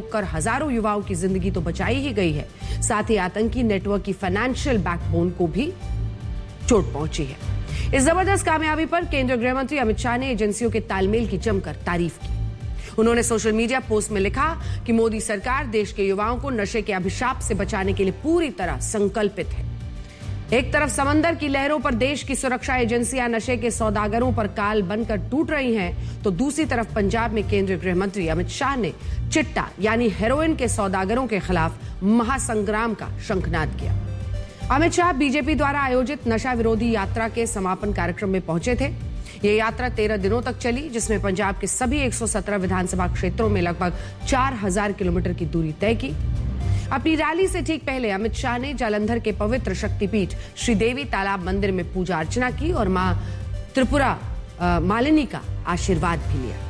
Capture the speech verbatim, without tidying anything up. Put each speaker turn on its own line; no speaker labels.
रोककर हजारों युवाओं की जिंदगी तो बचाई ही गई है, साथ ही आतंकी नेटवर्क की फाइनेंशियल बैकबोन को भी चोट पहुंची है। इस जबरदस्त कामयाबी पर केंद्रीय गृह मंत्री अमित शाह ने एजेंसियों के तालमेल की जमकर तारीफ की। उन्होंने सोशल मीडिया पोस्ट में लिखा कि मोदी सरकार देश के युवाओं को नशे के अभिशाप से बचाने के लिए पूरी तरह संकल्पित है। एक तरफ समंदर की लहरों पर देश की सुरक्षा एजेंसियां नशे के सौदागरों पर काल बनकर टूट रही हैं, तो दूसरी तरफ पंजाब में केंद्रीय गृह मंत्री अमित शाह ने चिट्टा यानी हेरोइन के सौदागरों के खिलाफ महासंग्राम का शंखनाद किया। अमित शाह बीजेपी द्वारा आयोजित नशा विरोधी यात्रा के समापन कार्यक्रम में पहुंचे थे। ये यात्रा तेरह दिनों तक चली, जिसमें पंजाब के सभी एक सौ सत्रह विधानसभा क्षेत्रों में लगभग चार हजार किलोमीटर की दूरी तय की। अपनी रैली से ठीक पहले अमित शाह ने जालंधर के पवित्र शक्तिपीठ श्रीदेवी तालाब मंदिर में पूजा अर्चना की और मां त्रिपुरा मालिनी का आशीर्वाद भी लिया।